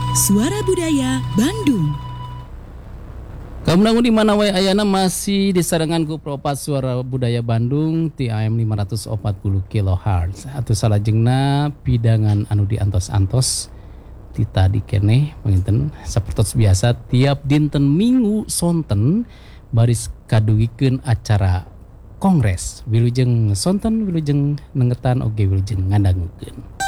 Suara Budaya Bandung. Kamu di mana wae ayana masih disarangan ku Propat Suara Budaya Bandung ti AM 540 kHz. Atuh salajengna pidangan anu diantos-antos ti tadi keneh panginten sapertos biasa tiap dinten Minggu sonten baris kadugikeun acara Kongres wilujeng sonten wilujeng nengetan oge wilujeng ngandangkeun.